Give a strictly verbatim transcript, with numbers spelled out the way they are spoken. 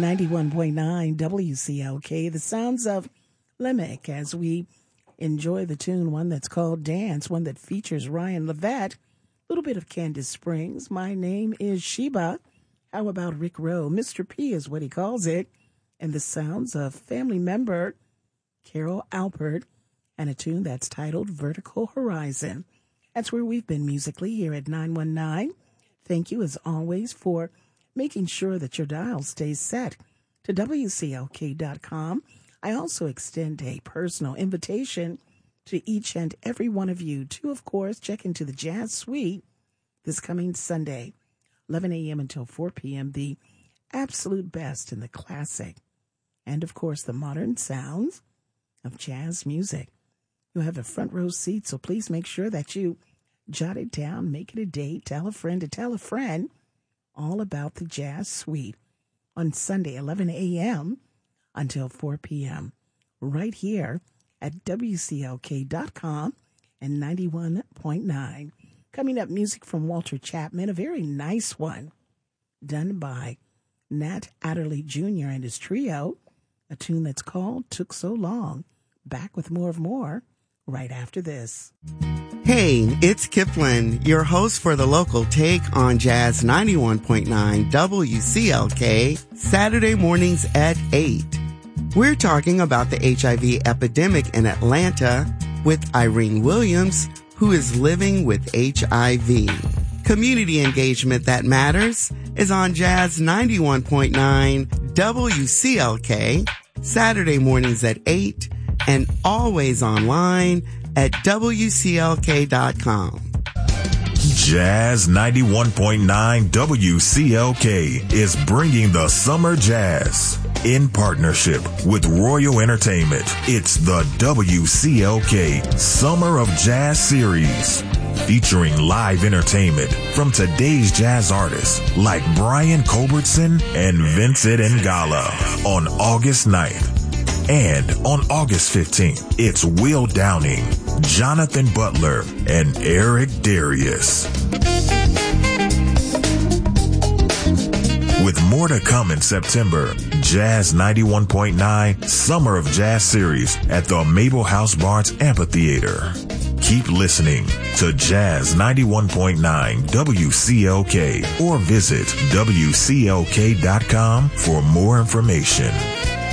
ninety-one point nine W C L K, the sounds of Limerick, as we enjoy the tune, one that's called Dance, one that features Ryan Levette, a little bit of Candace Springs. My name is Sheba. How about Rick Rowe? Mister P is what he calls it. And the sounds of family member Carol Alpert, and a tune that's titled Vertical Horizon. That's where we've been musically here at nine one nine. Thank you, as always, for making sure that your dial stays set to W C L K dot com. I also extend a personal invitation to each and every one of you to, of course, check into the Jazz Suite this coming Sunday, eleven a.m. until four p.m., the absolute best in the classic and, of course, the modern sounds of jazz music. You have a front row seat, so please make sure that you jot it down, make it a date, tell a friend to tell a friend all about the Jazz Suite on Sunday, eleven a.m. until four p.m. right here at W C L K dot com and ninety-one point nine. Coming up, music from Walter Chapman, a very nice one done by Nat Adderley Junior and his trio, a tune that's called Took So Long. Back with more of more right after this. Hey, it's Kipling, your host for the local take on Jazz ninety-one point nine W C L K, Saturday mornings at eight. We're talking about the H I V epidemic in Atlanta with Irene Williams, who is living with H I V. Community engagement that matters is on Jazz ninety-one point nine W C L K, Saturday mornings at eight, and always online at W C L K dot com. Jazz ninety-one point nine W C L K is bringing the summer jazz in partnership with Royal Entertainment. It's the W C L K Summer of Jazz Series, featuring live entertainment from today's jazz artists like Brian Culbertson and Vincent Ngala on August ninth. And on August fifteenth, it's Will Downing, Jonathan Butler, and Eric Darius. With more to come in September, Jazz ninety-one point nine Summer of Jazz Series at the Mabel House Barnes Amphitheater. Keep listening to Jazz ninety-one point nine W C L K or visit W C L K dot com for more information.